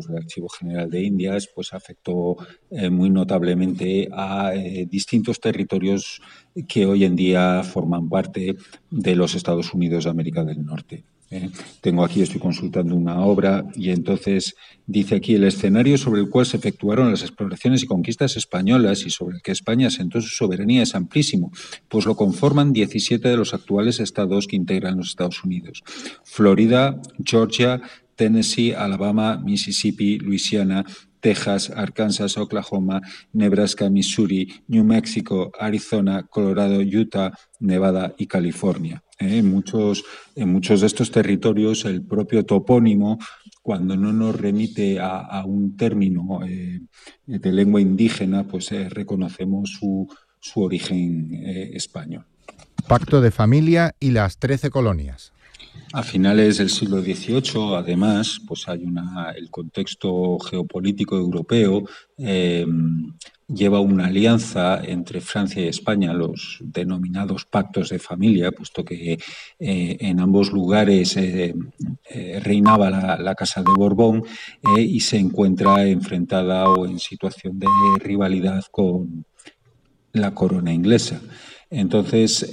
fondos del Archivo General de Indias, pues afectó muy notablemente a distintos territorios que hoy en día forman parte de los Estados Unidos de América del Norte. Tengo aquí, estoy consultando una obra y entonces dice aquí: el escenario sobre el cual se efectuaron las exploraciones y conquistas españolas y sobre el que España asentó su soberanía es amplísimo, pues lo conforman 17 de los actuales estados que integran los Estados Unidos: Florida, Georgia, Tennessee, Alabama, Mississippi, Luisiana, Texas, Arkansas, Oklahoma, Nebraska, Missouri, New Mexico, Arizona, Colorado, Utah, Nevada y California. En muchos de estos territorios el propio topónimo, cuando no nos remite a un término de lengua indígena, pues reconocemos su origen español. Pacto de familia y las 13 colonias. A finales del siglo XVIII, además, pues hay el contexto geopolítico europeo lleva una alianza entre Francia y España, los denominados pactos de familia, puesto que en ambos lugares reinaba la Casa de Borbón y se encuentra enfrentada o en situación de rivalidad con la corona inglesa. Entonces,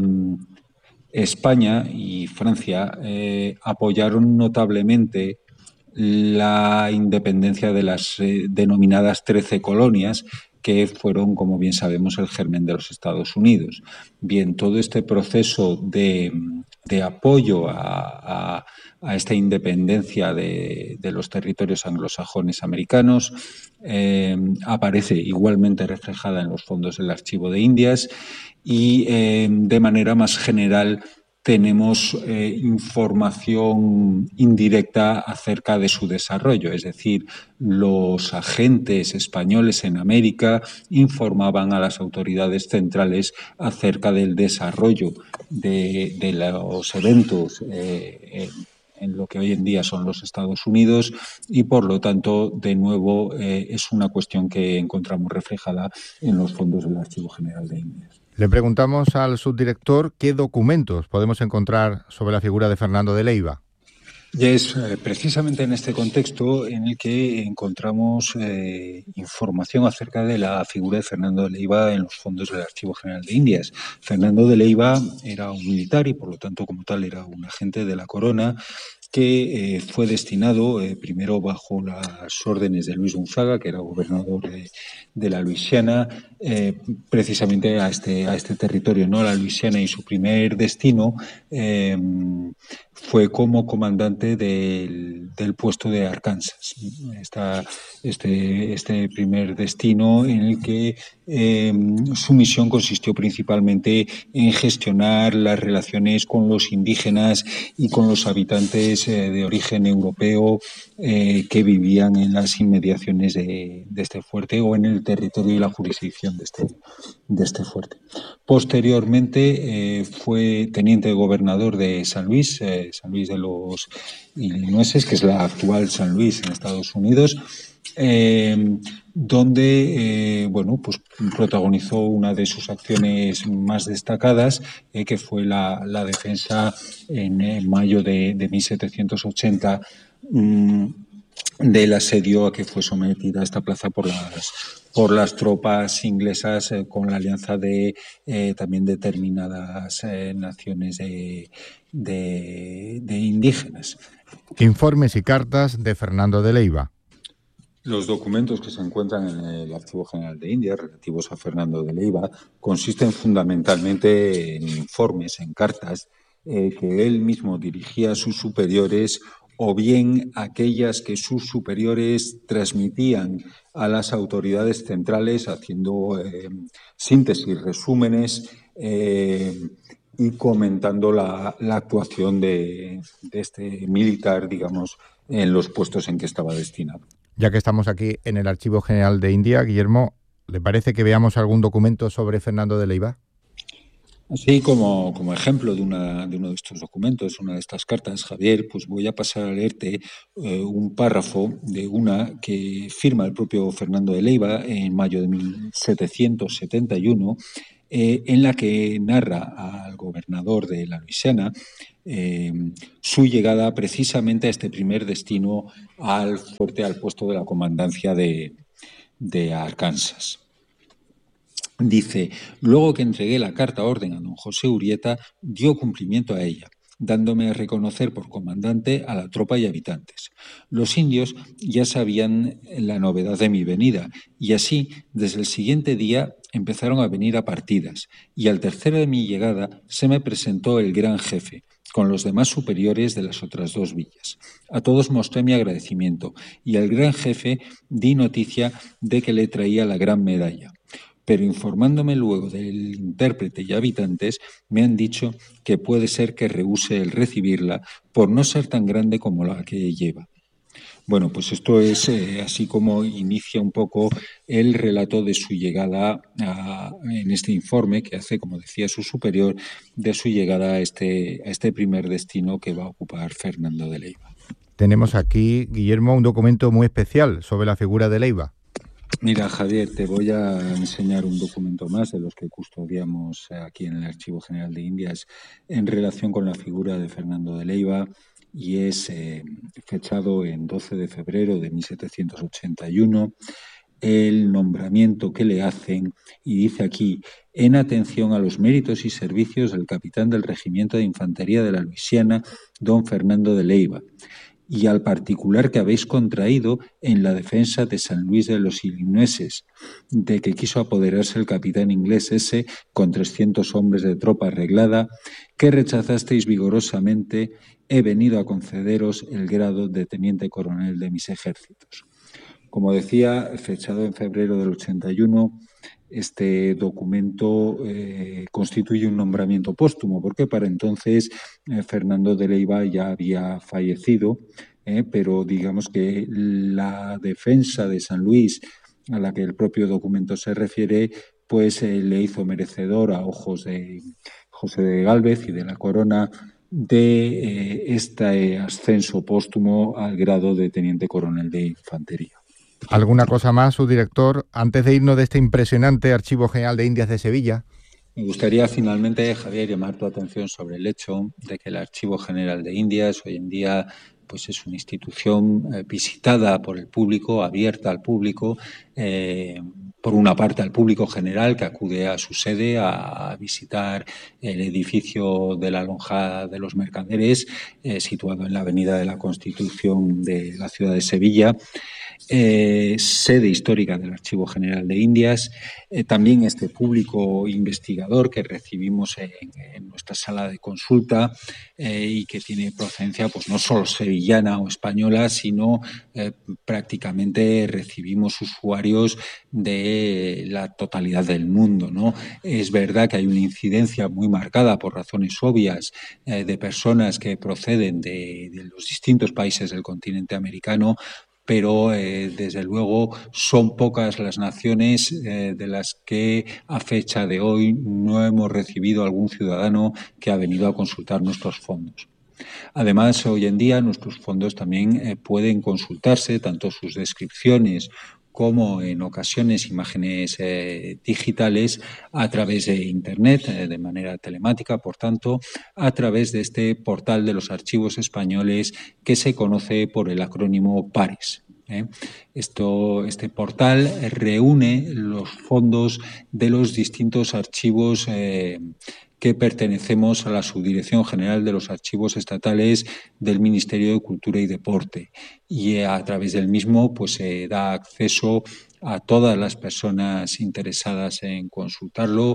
España y Francia apoyaron notablemente la independencia de las denominadas 13 colonias, que fueron, como bien sabemos, el germen de los Estados Unidos. Bien, todo este proceso de apoyo a esta independencia de los territorios anglosajones americanos aparece igualmente reflejada en los fondos del Archivo de Indias y de manera más general tenemos información indirecta acerca de su desarrollo, es decir, los agentes españoles en América informaban a las autoridades centrales acerca del desarrollo de los eventos en lo que hoy en día son los Estados Unidos y, por lo tanto, de nuevo, es una cuestión que encontramos reflejada en los fondos del Archivo General de Indias. Le preguntamos al subdirector qué documentos podemos encontrar sobre la figura de Fernando de Leiva. Y es precisamente en este contexto en el que encontramos información acerca de la figura de Fernando de Leiva en los fondos del Archivo General de Indias. Fernando de Leiva era un militar y, por lo tanto, como tal, era un agente de la corona que fue destinado primero bajo las órdenes de Luis Gonzaga, que era gobernador de la Luisiana, precisamente a este territorio, ¿no? La Luisiana, y su primer destino fue como comandante del puesto de Arkansas. Este primer destino en el que su misión consistió principalmente en gestionar las relaciones con los indígenas y con los habitantes de origen europeo que vivían en las inmediaciones de este fuerte o en el territorio y la jurisdicción de este fuerte. Posteriormente fue teniente gobernador de San Luis de los Illinoises, que es la actual San Luis en Estados Unidos, donde pues protagonizó una de sus acciones más destacadas, que fue la defensa en mayo de 1780 del asedio a que fue sometida esta plaza por las tropas inglesas con la alianza de también determinadas naciones de indígenas. Informes y cartas de Fernando de Leiva. Los documentos que se encuentran en el Archivo General de Indias relativos a Fernando de Leiva consisten fundamentalmente en informes, en cartas que él mismo dirigía a sus superiores, o bien aquellas que sus superiores transmitían a las autoridades centrales haciendo síntesis, resúmenes y comentando la actuación de este militar, digamos, en los puestos en que estaba destinado. Ya que estamos aquí en el Archivo General de India, Guillermo, ¿le parece que veamos algún documento sobre Fernando de Leiva? Así como ejemplo de uno de estos documentos, una de estas cartas, Javier, pues voy a pasar a leerte un párrafo de una que firma el propio Fernando de Leiva en mayo de 1771, en la que narra al gobernador de la Luisiana su llegada precisamente a este primer destino al fuerte, al puesto de la comandancia de Arkansas. Dice: luego que entregué la carta orden a don José Urrieta, dio cumplimiento a ella, dándome a reconocer por comandante a la tropa y habitantes. Los indios ya sabían la novedad de mi venida, y así, desde el siguiente día, empezaron a venir a partidas, y al tercero de mi llegada se me presentó el gran jefe, con los demás superiores de las otras 2 villas. A todos mostré mi agradecimiento, y al gran jefe di noticia de que le traía la gran medalla. Pero informándome luego del intérprete y habitantes, me han dicho que puede ser que rehúse el recibirla por no ser tan grande como la que lleva. Bueno, pues esto es así como inicia un poco el relato de su llegada en este informe que hace, como decía su superior, de su llegada a este primer destino que va a ocupar Fernando de Leiva. Tenemos aquí, Guillermo, un documento muy especial sobre la figura de Leiva. Mira, Javier, te voy a enseñar un documento más de los que custodiamos aquí en el Archivo General de Indias en relación con la figura de Fernando de Leiva, y es fechado en 12 de febrero de 1781, el nombramiento que le hacen, y dice aquí: en atención a los méritos y servicios del capitán del Regimiento de Infantería de la Luisiana, don Fernando de Leiva, y al particular que habéis contraído en la defensa de San Luis de los Ilineses, de que quiso apoderarse el capitán inglés ese con 300 hombres de tropa arreglada, que rechazasteis vigorosamente, he venido a concederos el grado de teniente coronel de mis ejércitos. Como decía, fechado en febrero del 81, este documento constituye un nombramiento póstumo, porque para entonces Fernando de Leiva ya había fallecido, pero digamos que la defensa de San Luis, a la que el propio documento se refiere, pues le hizo merecedor a ojos de José de Gálvez y de la Corona de este ascenso póstumo al grado de teniente coronel de infantería. ¿Alguna cosa más, subdirector, antes de irnos de este impresionante Archivo General de Indias de Sevilla? Me gustaría finalmente, Javier, llamar tu atención sobre el hecho de que el Archivo General de Indias hoy en día pues es una institución visitada por el público, abierta al público, por una parte al público general que acude a su sede a visitar el edificio de la Lonja de los Mercaderes, situado en la Avenida de la Constitución de la ciudad de Sevilla, sede histórica del Archivo General de Indias, también este público investigador que recibimos en nuestra sala de consulta y que tiene procedencia pues no solo sevillana o española, sino prácticamente recibimos usuarios de la totalidad del mundo, ¿no? Es verdad que hay una incidencia muy marcada por razones obvias de personas que proceden de los distintos países del continente americano, pero desde luego son pocas las naciones de las que a fecha de hoy no hemos recibido algún ciudadano que ha venido a consultar nuestros fondos. Además, hoy en día nuestros fondos también pueden consultarse, tanto sus descripciones como en ocasiones imágenes digitales, a través de Internet, de manera telemática, por tanto, a través de este portal de los archivos españoles que se conoce por el acrónimo PARES. Este portal reúne los fondos de los distintos archivos que pertenecemos a la Subdirección General de los Archivos Estatales del Ministerio de Cultura y Deporte, y a través del mismo pues se da acceso a todas las personas interesadas en consultarlo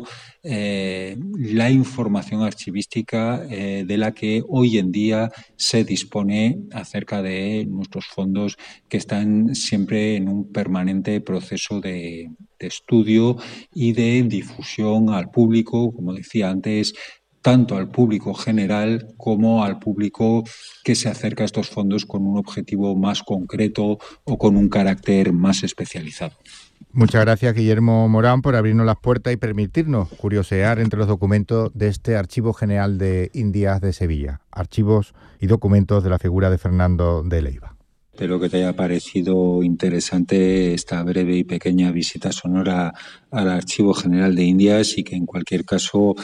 la información archivística de la que hoy en día se dispone acerca de nuestros fondos, que están siempre en un permanente proceso de estudio y de difusión al público, como decía antes, tanto al público general como al público que se acerca a estos fondos con un objetivo más concreto o con un carácter más especializado. Muchas gracias, Guillermo Morán, por abrirnos las puertas y permitirnos curiosear entre los documentos de este Archivo General de Indias de Sevilla, archivos y documentos de la figura de Fernando de Leiva. De lo que te haya parecido interesante esta breve y pequeña visita sonora al Archivo General de Indias y que en cualquier caso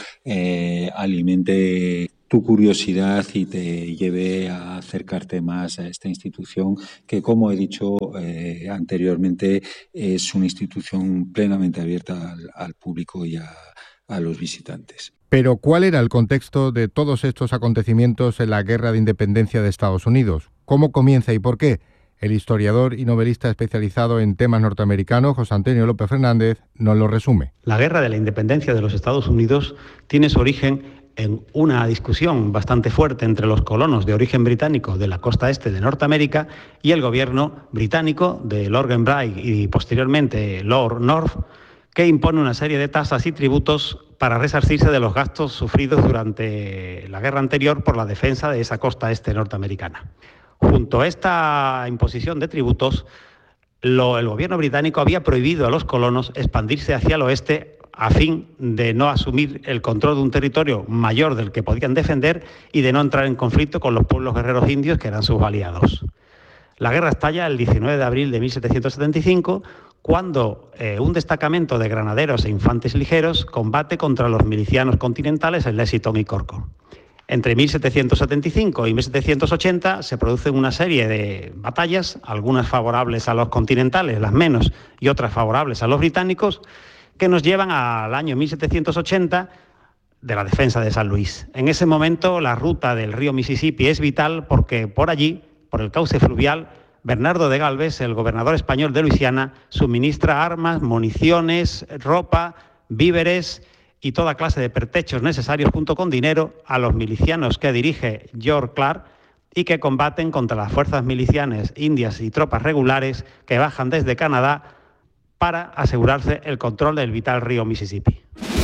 alimente tu curiosidad y te lleve a acercarte más a esta institución que, como he dicho anteriormente, es una institución plenamente abierta al público y a los visitantes. Pero, ¿cuál era el contexto de todos estos acontecimientos en la Guerra de Independencia de Estados Unidos? ¿Cómo comienza y por qué? El historiador y novelista especializado en temas norteamericanos, José Antonio López Fernández, nos lo resume. La Guerra de la Independencia de los Estados Unidos tiene su origen en una discusión bastante fuerte entre los colonos de origen británico de la costa este de Norteamérica y el gobierno británico de Lord Glenbrigh y posteriormente Lord North, que impone una serie de tasas y tributos para resarcirse de los gastos sufridos durante la guerra anterior por la defensa de esa costa este norteamericana. Junto a esta imposición de tributos, el gobierno británico había prohibido a los colonos expandirse hacia el oeste a fin de no asumir el control de un territorio mayor del que podían defender y de no entrar en conflicto con los pueblos guerreros indios que eran sus aliados. La guerra estalla el 19 de abril de 1775, cuando un destacamento de granaderos e infantes ligeros combate contra los milicianos continentales en Lexington y Cornwall. Entre 1775 y 1780 se producen una serie de batallas, algunas favorables a los continentales, las menos, y otras favorables a los británicos, que nos llevan al año 1780 de la defensa de San Luis. En ese momento la ruta del río Mississippi es vital porque por allí, por el cauce fluvial, Bernardo de Galvez, el gobernador español de Luisiana, suministra armas, municiones, ropa, víveres y toda clase de pertrechos necesarios junto con dinero a los milicianos que dirige George Clark y que combaten contra las fuerzas milicianas indias y tropas regulares que bajan desde Canadá para asegurarse el control del vital río Mississippi.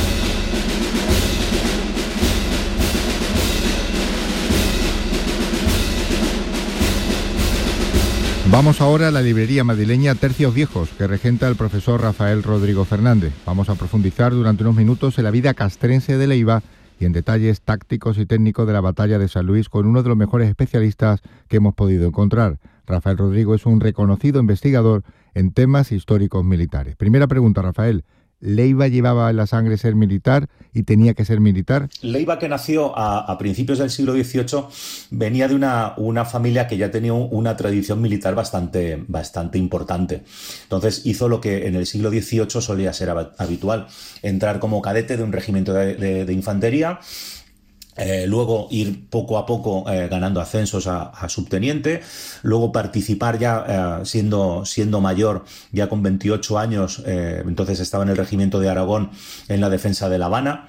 Vamos ahora a la librería madrileña Tercios Viejos, que regenta el profesor Rafael Rodrigo Fernández. Vamos a profundizar durante unos minutos en la vida castrense de Leiva y en detalles tácticos y técnicos de la batalla de San Luis con uno de los mejores especialistas que hemos podido encontrar. Rafael Rodrigo es un reconocido investigador en temas históricos militares. Primera pregunta, Rafael. ¿Leiva llevaba en la sangre ser militar y tenía que ser militar? Leiva, que nació a principios del siglo XVIII, venía de una familia que ya tenía una tradición militar bastante importante. Entonces hizo lo que en el siglo XVIII solía ser habitual, entrar como cadete de un regimiento de infantería, luego ir poco a poco ganando ascensos a subteniente, luego participar ya siendo mayor, ya con 28 años, entonces estaba en el regimiento de Aragón en la defensa de La Habana.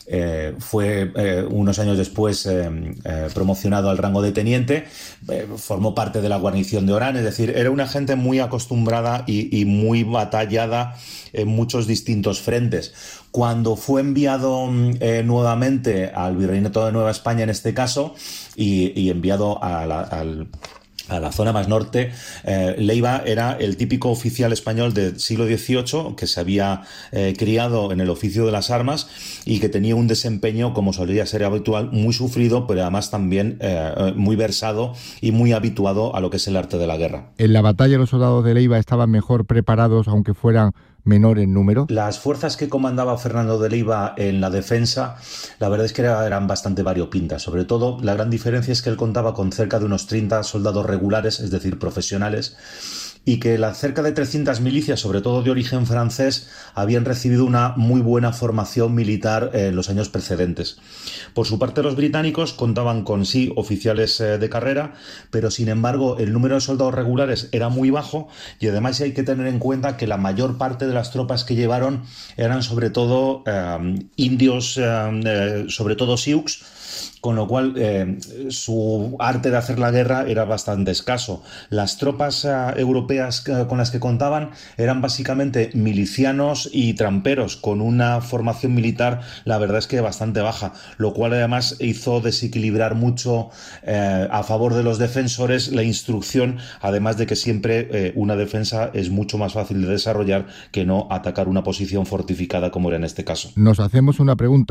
Fue unos años después promocionado al rango de teniente, formó parte de la guarnición de Orán, es decir, era una gente muy acostumbrada y muy batallada en muchos distintos frentes. Cuando fue enviado nuevamente al Virreinato de Nueva España en este caso y enviado a la zona más norte, Leiva era el típico oficial español del siglo XVIII que se había criado en el oficio de las armas y que tenía un desempeño, como solía ser habitual, muy sufrido, pero además también muy versado y muy habituado a lo que es el arte de la guerra. ¿En la batalla los soldados de Leiva estaban mejor preparados, aunque fueran menor en número? Las fuerzas que comandaba Fernando de Leiva en la defensa, la verdad es que eran bastante variopintas. Sobre todo, la gran diferencia es que él contaba con cerca de unos 30 soldados regulares, es decir, profesionales, y que cerca de 300 milicias, sobre todo de origen francés, habían recibido una muy buena formación militar en los años precedentes. Por su parte, los británicos contaban con sí oficiales de carrera, pero sin embargo el número de soldados regulares era muy bajo y además hay que tener en cuenta que la mayor parte de las tropas que llevaron eran sobre todo indios, sobre todo sioux, con lo cual su arte de hacer la guerra era bastante escaso. Las tropas europeas con las que contaban eran básicamente milicianos y tramperos, con una formación militar, la verdad es que bastante baja, lo cual además hizo desequilibrar mucho a favor de los defensores la instrucción, además de que siempre una defensa es mucho más fácil de desarrollar que no atacar una posición fortificada como era en este caso. Nos hacemos una pregunta.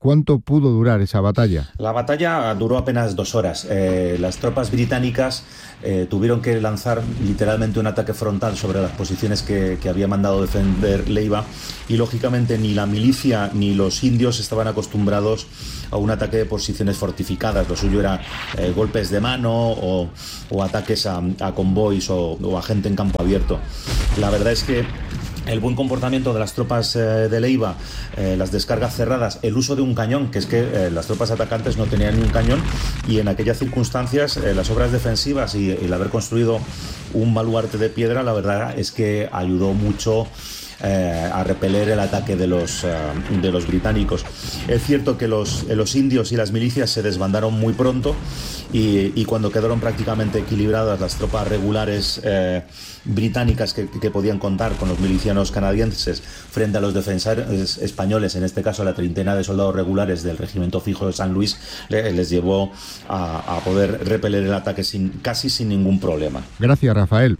¿Cuánto pudo durar esa batalla? La batalla duró apenas 2 horas. Las tropas británicas tuvieron que lanzar literalmente un ataque frontal sobre las posiciones que había mandado defender Leiva, y lógicamente ni la milicia ni los indios estaban acostumbrados a un ataque de posiciones fortificadas. Lo suyo era golpes de mano o ataques a convoys o a gente en campo abierto. La verdad es que el buen comportamiento de las tropas de Leiva, las descargas cerradas, el uso de un cañón, que es que las tropas atacantes no tenían ni un cañón, y en aquellas circunstancias las obras defensivas y el haber construido un baluarte de piedra, la verdad es que ayudó mucho a repeler el ataque de los británicos. Es cierto que los indios y las milicias se desbandaron muy pronto, y cuando quedaron prácticamente equilibradas las tropas regulares británicas que podían contar con los milicianos canadienses frente a los defensores españoles, en este caso la treintena de soldados regulares del regimiento fijo de San Luis, les llevó a poder repeler el ataque casi sin ningún problema. Gracias, Rafael.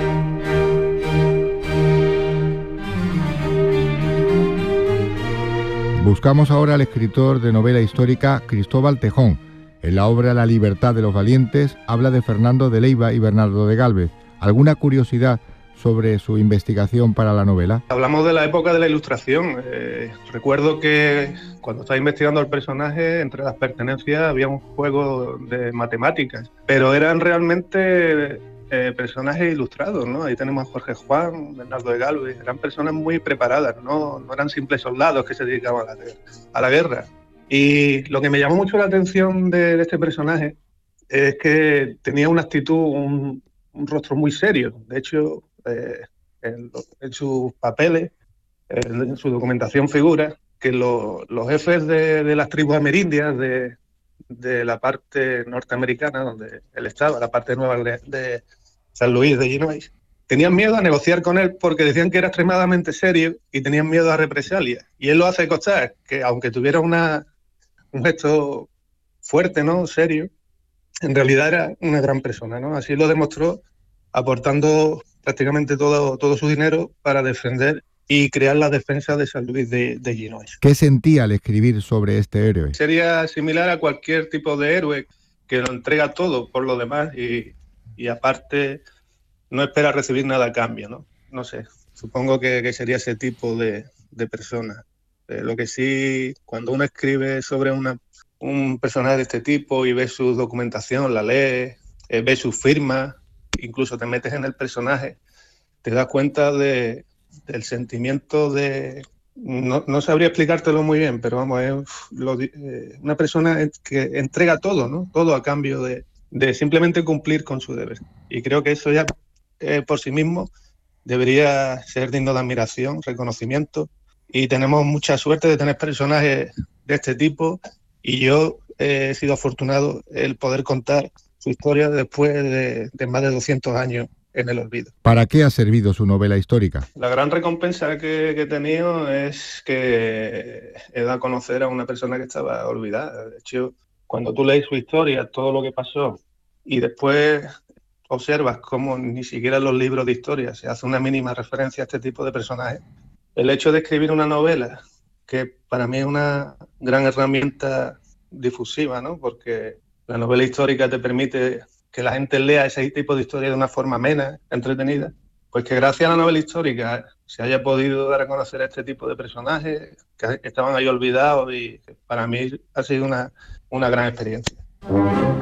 Buscamos ahora al escritor de novela histórica Cristóbal Tejón. En la obra La libertad de los valientes habla de Fernando de Leiva y Bernardo de Gálvez. ¿Alguna curiosidad sobre su investigación para la novela? Hablamos de la época de la Ilustración. Recuerdo que cuando estaba investigando al personaje, entre las pertenencias había un juego de matemáticas, pero eran realmente personajes ilustrados, ¿no? Ahí tenemos a Jorge Juan, Bernardo de Gálvez. Eran personas muy preparadas, no eran simples soldados que se dedicaban a la guerra. Y lo que me llamó mucho la atención de este personaje es que tenía una actitud, un rostro muy serio. De hecho, en sus papeles, en su documentación figura que los jefes de las tribus amerindias de la parte norteamericana, donde él estaba, la parte nueva de San Luis de Illinois, tenían miedo a negociar con él porque decían que era extremadamente serio y tenían miedo a represalias. Y él lo hace constar que, aunque tuviera un gesto fuerte, ¿no?, serio, en realidad era una gran persona, ¿no? Así lo demostró aportando prácticamente todo su dinero para defender y crear la defensa de San Luis de Illinois. ¿Qué sentía al escribir sobre este héroe? Sería similar a cualquier tipo de héroe que lo entrega todo por lo demás y aparte no espera recibir nada a cambio, ¿no? No sé, supongo que sería ese tipo de persona. Lo que sí, cuando uno escribe sobre un personaje de este tipo y ve su documentación, la lee, ve su firma, incluso te metes en el personaje, te das cuenta del sentimiento de... No sabría explicártelo muy bien, pero vamos, es una persona que entrega todo, ¿no? Todo a cambio de simplemente cumplir con su deber. Y creo que eso ya por sí mismo debería ser digno de admiración, reconocimiento. Y tenemos mucha suerte de tener personajes de este tipo, y yo he sido afortunado el poder contar su historia después de más de 200 años en el olvido. ¿Para qué ha servido su novela histórica? La gran recompensa que he tenido es que he dado a conocer a una persona que estaba olvidada. De hecho, cuando tú lees su historia, todo lo que pasó, y después observas cómo ni siquiera en los libros de historia se hace una mínima referencia a este tipo de personajes, el hecho de escribir una novela, que para mí es una gran herramienta difusiva, ¿no? Porque la novela histórica te permite que la gente lea ese tipo de historia de una forma amena, entretenida, pues que gracias a la novela histórica se haya podido dar a conocer a este tipo de personajes que estaban ahí olvidados, y para mí ha sido una gran experiencia.